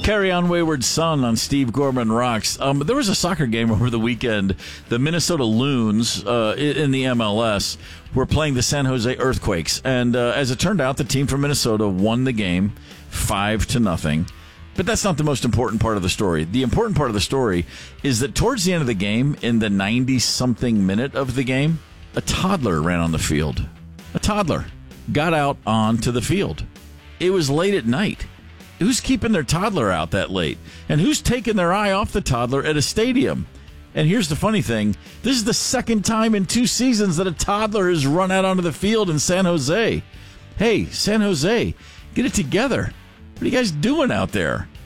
Carry On Wayward Son on Steve Gorman Rocks. There was a soccer game over the weekend. The Minnesota Loons in the MLS were playing the San Jose Earthquakes. And as it turned out, the team from Minnesota won the game 5-0. But that's not the most important part of the story. The important part of the story is that towards the end of the game, in the 90-something minute of the game, a toddler ran on the field. A toddler got out onto the field. It was late at night. Who's keeping their toddler out that late? And who's taking their eye off the toddler at a stadium? And here's the funny thing. This is the second time in 2 seasons that a toddler has run out onto the field in San Jose. Hey, San Jose, get it together. What are you guys doing out there?